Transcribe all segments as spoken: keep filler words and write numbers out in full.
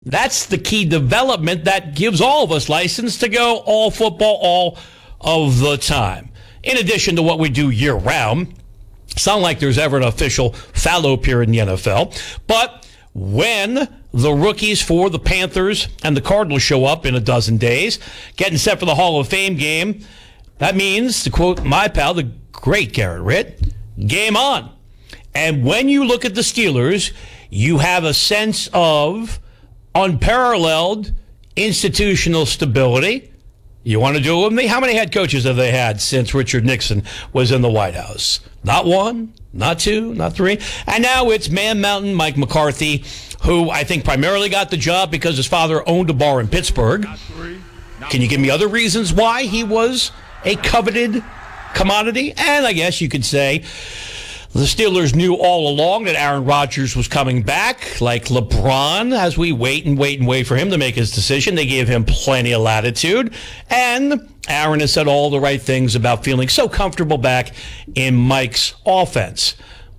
That's the key development that gives all of us license to go all football all of the time. In addition to what we do year round, it's not like there's ever an official fallow period in the N F L, but when the rookies for the Panthers and the Cardinals show up in a dozen days, getting set for the Hall of Fame game, that means, to quote my pal, the great Garrett Ritt, game on. And when you look at the Steelers, you have a sense of unparalleled institutional stability. You want to do it with me? How many head coaches have they had since Richard Nixon was in the White House? Not one, not two, not three. And now it's Man Mountain Mike McCarthy, who I think primarily got the job because his father owned a bar in Pittsburgh. Can you give me other reasons why he was a coveted commodity? And I guess you could say the Steelers knew all along that Aaron Rodgers was coming back, like LeBron, as we wait and wait and wait for him to make his decision. They gave him plenty of latitude. And Aaron has said all the right things about feeling so comfortable back in Mike's offense.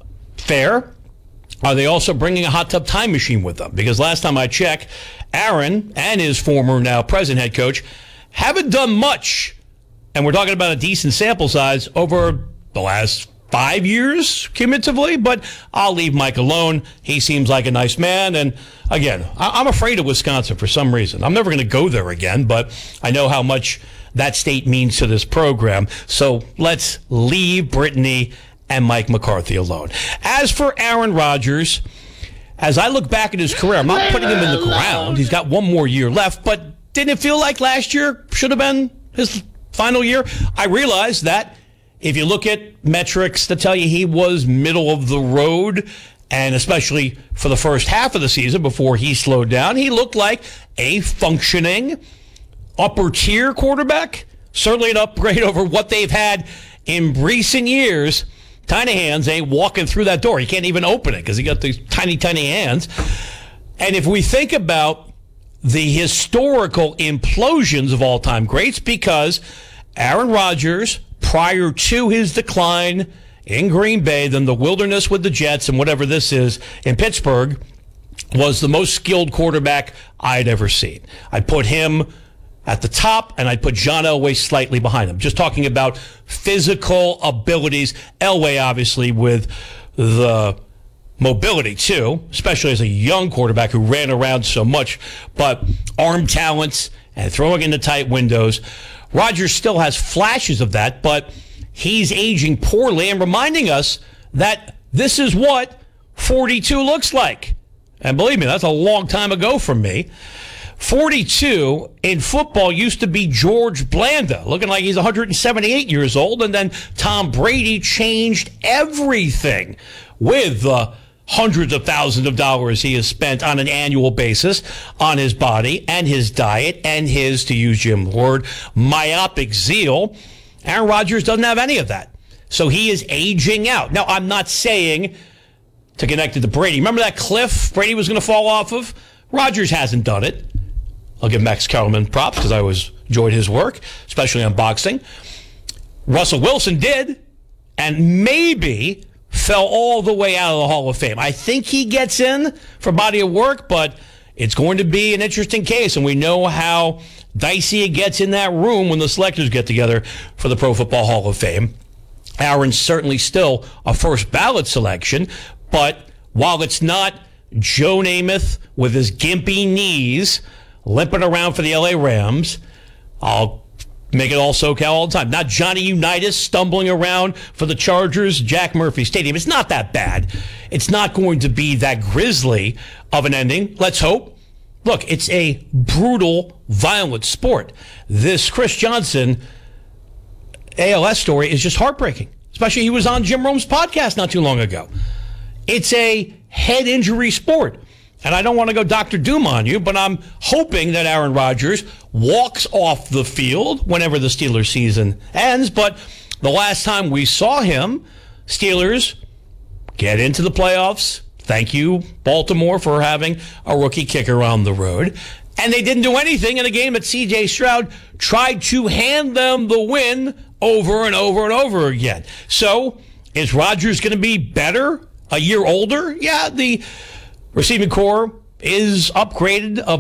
Fair. Are they also bringing a hot tub time machine with them? Because last time I checked, Aaron and his former, now present head coach haven't done much. And we're talking about a decent sample size over the last five years cumulatively, but I'll leave Mike alone. He seems like a nice man. And again, I'm afraid of Wisconsin for some reason. I'm never going to go there again, but I know how much that state means to this program. So let's leave Brittany and Mike McCarthy alone. As for Aaron Rodgers, as I look back at his career, I'm not putting him in the ground. He's got one more year left, but didn't it feel like last year should have been his final year? I realize that if you look at metrics that tell you he was middle of the road, and especially for the first half of the season before he slowed down, he looked like a functioning upper tier quarterback. Certainly an upgrade over what they've had in recent years. Tiny hands ain't walking through that door. He can't even open it because he got these tiny, tiny hands. And if we think about the historical implosions of all-time greats, because Aaron Rodgers, prior to his decline in Green Bay, then the wilderness with the Jets and whatever this is in Pittsburgh, was the most skilled quarterback I'd ever seen. I'd put him at the top, and I'd put John Elway slightly behind him. Just talking about physical abilities. Elway, obviously, with the mobility, too, especially as a young quarterback who ran around so much, but arm talents and throwing into tight windows. Rodgers still has flashes of that, but he's aging poorly and reminding us that this is what forty-two looks like. And believe me, that's a long time ago from me. forty-two in football used to be George Blanda, looking like he's one hundred seventy-eight years old, and then Tom Brady changed everything with the hundreds of thousands of dollars he has spent on an annual basis on his body and his diet and his, to use Jim's word, myopic zeal. Aaron Rodgers doesn't have any of that. So he is aging out. Now, I'm not saying to connect it to Brady. Remember that cliff Brady was going to fall off of? Rodgers hasn't done it. I'll give Max Kellerman props because I always enjoyed his work, especially on boxing. Russell Wilson did, and maybe fell all the way out of the Hall of Fame. I think he gets in for body of work, but it's going to be an interesting case, and we know how dicey it gets in that room when the selectors get together for the Pro Football Hall of Fame. Aaron's certainly still a first ballot selection, but while it's not Joe Namath with his gimpy knees limping around for the L A Rams, I'll make it all SoCal all the time. Not Johnny Unitas stumbling around for the Chargers, Jack Murphy Stadium. It's not that bad. It's not going to be that grisly of an ending. Let's hope. Look, it's a brutal, violent sport. This Chris Johnson A L S story is just heartbreaking. Especially he was on Jim Rome's podcast not too long ago. It's a head injury sport. And I don't want to go Doctor Doom on you, but I'm hoping that Aaron Rodgers walks off the field whenever the Steelers season ends. But the last time we saw him, Steelers get into the playoffs. Thank you, Baltimore, for having a rookie kicker on the road. And they didn't do anything in a game that C J Stroud tried to hand them the win over and over and over again. So is Rodgers going to be better, a year older? Yeah, the receiving core is upgraded